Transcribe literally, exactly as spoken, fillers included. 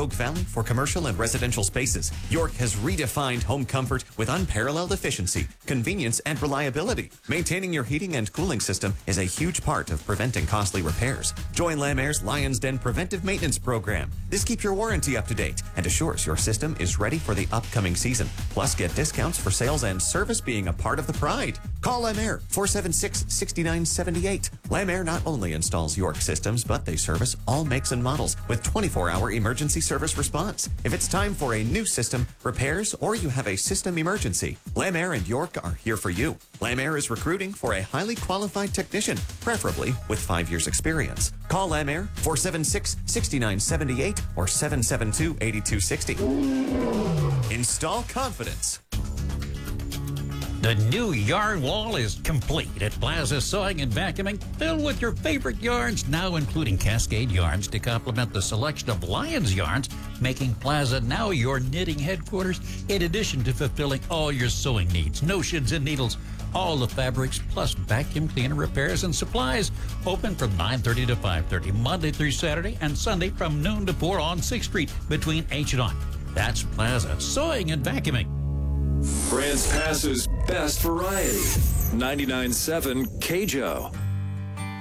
Rogue Valley for commercial and residential spaces. York has redefined home comfort with unparalleled efficiency, convenience, and reliability. Maintaining your heating and cooling system is a huge part of preventing costly repairs. Join Lamaire's Lion's Den Preventive Maintenance Program. This keeps your warranty up to date and assures your system is ready for the upcoming season. Plus, get discounts for sales and service being a part of the pride. Call Lamaire, four seven six, six nine seven eight. Lamaire not only installs York systems, but they service all makes and models with twenty-four hour emergency service response. If it's time for a new system, repairs, or you have a system emergency, Lamaire and York are here for you. Lamaire is recruiting for a highly qualified technician, preferably with five years experience. Call Lamaire, four seven six, six nine seven eight or seven seven two, eight two six zero. Install confidence. The new yarn wall is complete at Plaza Sewing and Vacuuming, filled with your favorite yarns, now including Cascade yarns to complement the selection of Lions yarns, making Plaza now your knitting headquarters, in addition to fulfilling all your sewing needs, notions and needles, all the fabrics, plus vacuum cleaner repairs and supplies. Open from nine thirty to five thirty, Monday through Saturday, and Sunday from noon to four on sixth Street between H and I. That's Plaza Sewing and Vacuuming. Grants Pass's best variety. ninety-nine point seven K J O.